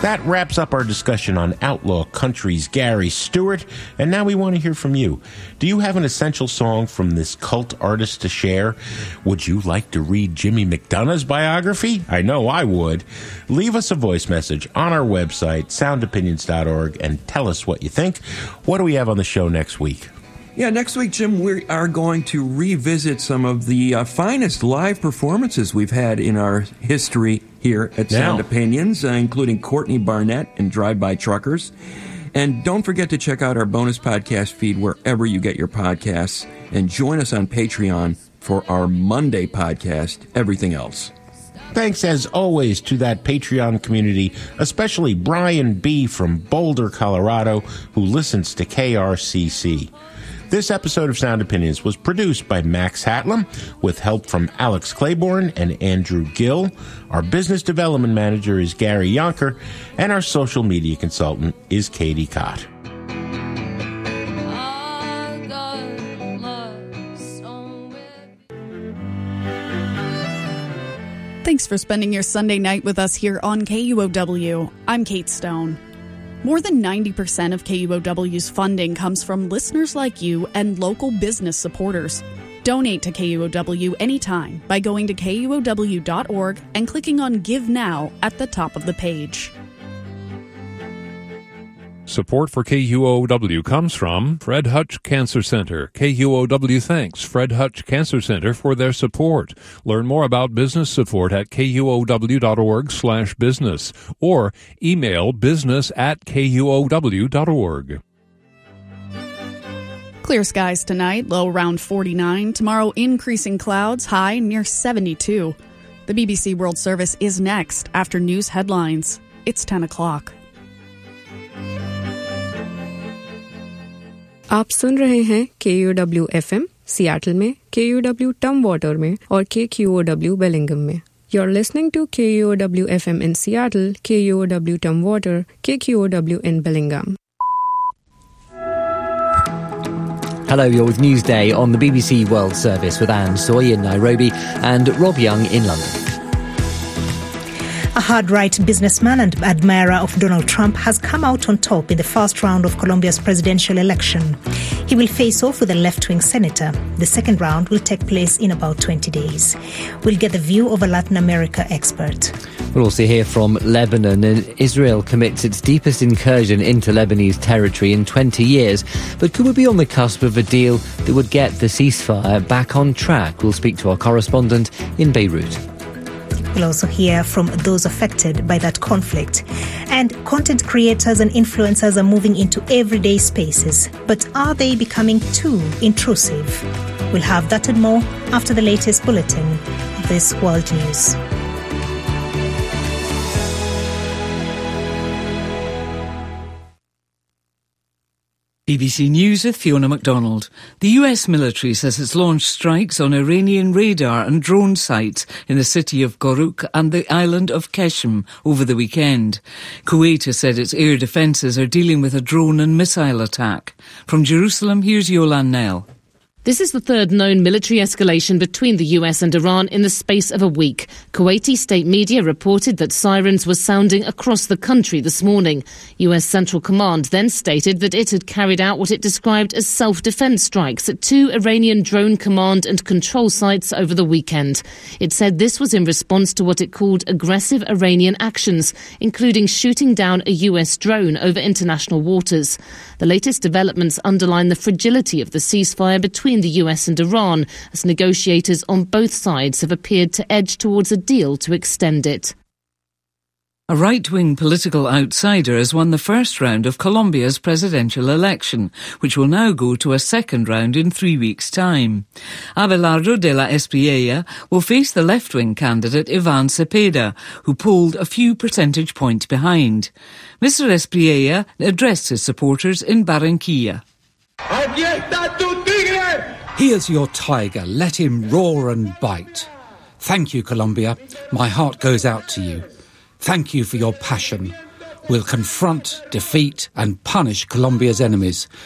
That wraps up our discussion on Outlaw Country's Gary Stewart, and now we want to hear from you. Do you have an essential song from this cult artist to share? Would you like to read Jimmy McDonough's biography? I know I would. Leave us a voice message on our website, soundopinions.org, and tell us what you think. What do we have on the show next week? Yeah, next week, Jim, we are going to revisit some of the finest live performances we've had in our history here at Sound Opinions, including Courtney Barnett and Drive-By Truckers. And don't forget to check out our bonus podcast feed wherever you get your podcasts, and join us on Patreon for our Monday podcast, Everything Else. Thanks, as always, to that Patreon community, especially Brian B. from Boulder, Colorado, who listens to KRCC. This episode of Sound Opinions was produced by Max Hatlam with help from Alex Claiborne and Andrew Gill. Our business development manager is Gary Yonker, and our social media consultant is Katie Cott. Thanks for spending your Sunday night with us here on KUOW. I'm Kate Stone. More than 90% of KUOW's funding comes from listeners like you and local business supporters. Donate to KUOW anytime by going to KUOW.org and clicking on Give Now at the top of the page. Support for KUOW comes from Fred Hutch Cancer Center. KUOW thanks Fred Hutch Cancer Center for their support. Learn more about business support at KUOW.org/business or email business@KUOW.org. Clear skies tonight, low around 49. Tomorrow, increasing clouds, high near 72. The BBC World Service is next after news headlines. It's 10 o'clock. आप सुन रहे हैं KUOW FM Seattle में, KUOW टमवाटर में और KQOW Bellingham में. You're listening to KUOW FM in Seattle, KUOW Tumwater, KQOW in Bellingham. Hello, you're with Newsday on the BBC World Service with Anne Soy in Nairobi and Rob Young in London. A hard-right businessman and admirer of Donald Trump has come out on top in the first round of Colombia's presidential election. He will face off with a left-wing senator. The second round will take place in about 20 days. We'll get the view of a Latin America expert. We'll also hear from Lebanon, and Israel commits its deepest incursion into Lebanese territory in 20 years. But could we be on the cusp of a deal that would get the ceasefire back on track? We'll speak to our correspondent in Beirut. We'll also hear from those affected by that conflict. And content creators and influencers are moving into everyday spaces. But are they becoming too intrusive? We'll have that and more after the latest bulletin of this world news. BBC News with Fiona MacDonald. The US military says it's launched strikes on Iranian radar and drone sites in the city of Goruk and the island of Keshem over the weekend. Kuwait has said its air defences are dealing with a drone and missile attack. From Jerusalem, here's Yolan Nell. This is the third known military escalation between the US and Iran in the space of a week. Kuwaiti state media reported that sirens were sounding across the country this morning. US Central Command then stated that it had carried out what it described as self-defense strikes at 2 Iranian drone command and control sites over the weekend. It said this was in response to what it called aggressive Iranian actions, including shooting down a US drone over international waters. The latest developments underline the fragility of the ceasefire between the US and Iran, as negotiators on both sides have appeared to edge towards a deal to extend it. A right-wing political outsider has won the first round of Colombia's presidential election, which will now go to a second round in 3 weeks' time. Abelardo de la Espriella will face the left-wing candidate Iván Cepeda, who polled a few percentage points behind. Mr. Espriella addressed his supporters in Barranquilla. Here's your tiger. Let him roar and bite. Thank you, Colombia. My heart goes out to you. Thank you for your passion. We'll confront, defeat and punish Colombia's enemies